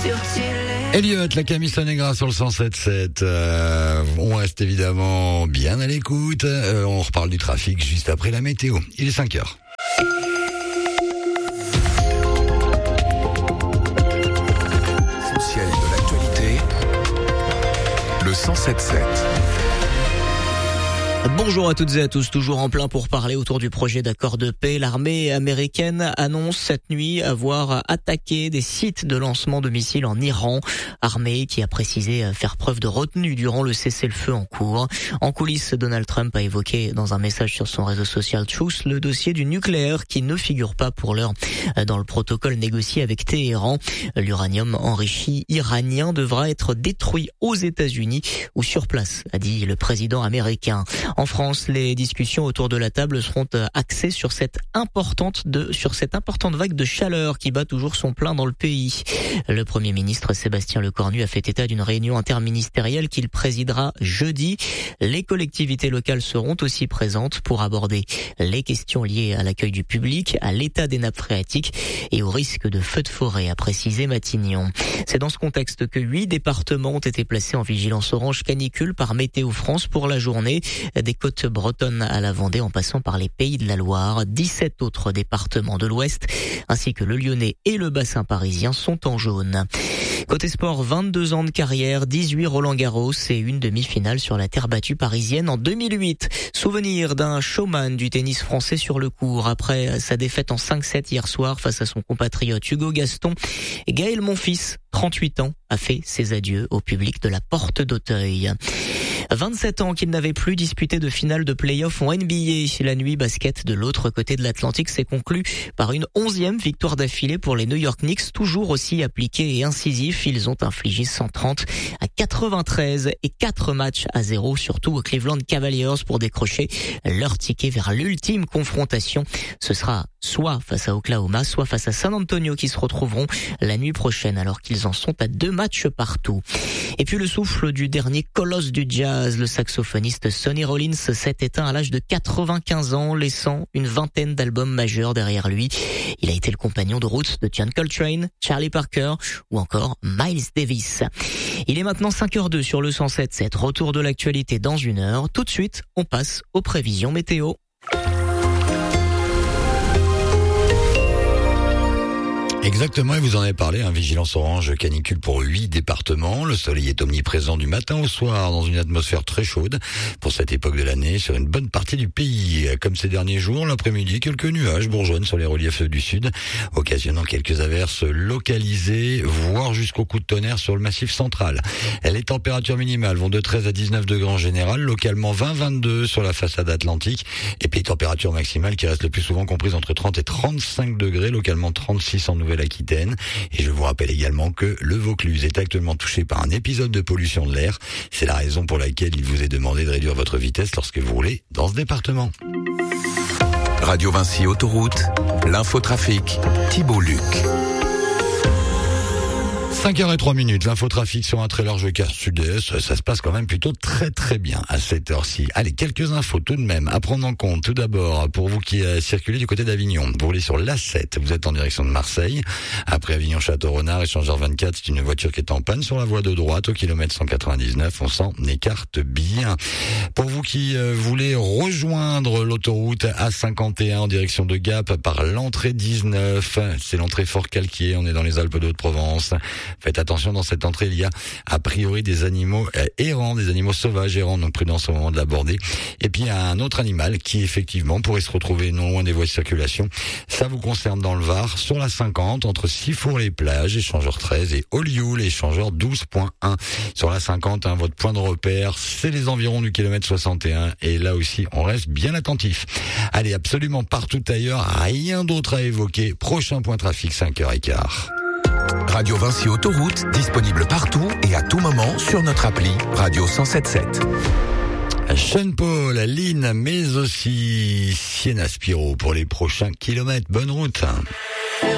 Elliot, la Camisa Negra sur le 107.7. On reste évidemment bien à l'écoute. On reparle du trafic juste après la météo. Il est 5h. Essentiel de l'actualité, le 107.7. Bonjour à toutes et à tous, toujours en plein pour parler autour du projet d'accord de paix. L'armée américaine annonce cette nuit avoir attaqué des sites de lancement de missiles en Iran. Armée qui a précisé faire preuve de retenue durant le cessez-le-feu en cours. En coulisses, Donald Trump a évoqué dans un message sur son réseau social Truth le dossier du nucléaire qui ne figure pas pour l'heure dans le protocole négocié avec Téhéran. L'uranium enrichi iranien devra être détruit aux États-Unis ou sur place, a dit le président américain. En France, les discussions autour de la table seront axées sur cette importante vague de chaleur qui bat toujours son plein dans le pays. Le Premier ministre Sébastien Lecornu a fait état d'une réunion interministérielle qu'il présidera jeudi. Les collectivités locales seront aussi présentes pour aborder les questions liées à l'accueil du public, à l'état des nappes phréatiques et au risque de feux de forêt, a précisé Matignon. C'est dans ce contexte que 8 départements ont été placés en vigilance orange canicule par Météo France pour la journée. Des côtes bretonnes à la Vendée en passant par les Pays de la Loire. 17 autres départements de l'Ouest ainsi que le Lyonnais et le bassin parisien sont en jaune. Côté sport, 22 ans de carrière, 18 Roland-Garros et une demi-finale sur la terre battue parisienne en 2008. Souvenir d'un showman du tennis français sur le court après sa défaite en 5-7 hier soir face à son compatriote Hugo Gaston. Gaël Monfils, 38 ans, a fait ses adieux au public de la Porte d'Auteuil. 27 ans qu'il n'avait plus disputé de finale de play-off en NBA. La nuit basket de l'autre côté de l'Atlantique s'est conclue par une 11e victoire d'affilée pour les New York Knicks, toujours aussi appliqués et incisifs. Ils ont infligé 130 à 93 et 4 matchs à 0, surtout aux Cleveland Cavaliers pour décrocher leur ticket vers l'ultime confrontation. Ce sera soit face à Oklahoma, soit face à San Antonio qui se retrouveront la nuit prochaine alors qu'ils en sont à 2 matchs partout. Et puis le souffle du dernier colosse du jazz, le saxophoniste Sonny Rollins s'est éteint à l'âge de 95 ans, laissant une vingtaine d'albums majeurs derrière lui. Il a été le compagnon de route de John Coltrane, Charlie Parker ou encore Miles Davis. Il est maintenant 5h02 sur le 107.7. Retour de l'actualité dans 1 heure. Tout de suite, on passe aux prévisions météo. Exactement, et vous en avez parlé, vigilance orange canicule pour 8 départements. Le soleil est omniprésent du matin au soir dans une atmosphère très chaude pour cette époque de l'année sur une bonne partie du pays. Comme ces derniers jours, l'après-midi, quelques nuages bourgeonnent sur les reliefs du sud, occasionnant quelques averses localisées, voire jusqu'au coup de tonnerre sur le massif central. Les températures minimales vont de 13 à 19 degrés en général, localement 20-22 sur la façade atlantique, et puis les températures maximales qui restent le plus souvent comprises entre 30 et 35 degrés, localement 36 en Nouvelle-Aquitaine. Et je vous rappelle également que le Vaucluse est actuellement touché par un épisode de pollution de l'air. C'est la raison pour laquelle il vous est demandé de réduire votre vitesse lorsque vous roulez dans ce département. Radio Vinci Autoroute, l'infotrafic, Thibault Luc. 5h03, l'infotrafic sur un très large quart sud-est, ça se passe quand même plutôt très très bien à cette heure-ci. Allez, quelques infos tout de même à prendre en compte. Tout d'abord, pour vous qui circulez du côté d'Avignon, vous roulez sur l'A7, vous êtes en direction de Marseille. Après Avignon-Château-Renard, échangeur 24, c'est une voiture qui est en panne sur la voie de droite au kilomètre 199, on s'en écarte bien. Pour vous qui voulez rejoindre l'autoroute A51 en direction de Gap par l'entrée 19, c'est l'entrée Fort-Calquier, on est dans les Alpes de Haute-Provence. Faites attention, dans cette entrée, il y a a priori des animaux errants, des animaux sauvages errants, donc prudence au moment de l'aborder. Et puis il y a un autre animal qui effectivement pourrait se retrouver non loin des voies de circulation. Ça vous concerne dans le Var, sur la 50, entre Sifour-les-Plages, échangeur 13, et Olioul, échangeur 12.1. Sur la 50, votre point de repère, c'est les environs du kilomètre 61, et là aussi, on reste bien attentif. Allez, absolument partout ailleurs, rien d'autre à évoquer. Prochain point trafic, 5h15. Radio Vinci Autoroute, disponible partout et à tout moment sur notre appli Radio 107.7. Sean Paul, Lynn, mais aussi Sienna Spiro pour les prochains kilomètres. Bonne route.